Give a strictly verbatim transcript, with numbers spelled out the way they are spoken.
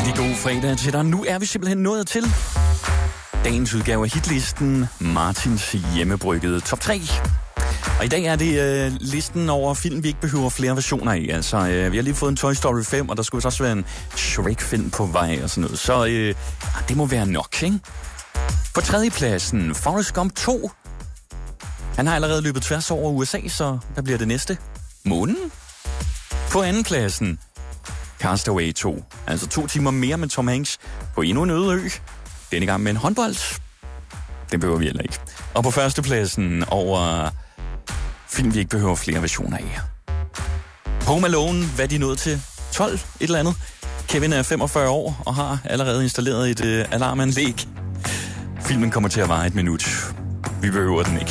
Rigtig god fredag til dig. Nu er vi simpelthen nået til dagens udgave af hitlisten, Martins hjemmebryggede top tre. Og i dag er det øh, listen over film, vi ikke behøver flere versioner af. Altså, øh, vi har lige fået en Toy Story fem, og der skulle også være en Shrek-film på vej og sådan noget. Så øh, det må være nok, ikke? På tredjepladsen, Forrest Gump to. Han har allerede løbet tværs over U S A, så hvad bliver det næste? Månen? På andenpladsen, Castaway to. Altså to timer mere med Tom Hanks på endnu en øde ø. Denne gang med en håndbold. Det behøver vi heller ikke. Og på førstepladsen over film, vi ikke behøver flere versioner af. Home Alone, hvad er de nået til? tolv? Et eller andet. Kevin er femogfyrre år og har allerede installeret et øh, alarmanlæg. Filmen kommer til at vare et minut. Vi behøver den ikke.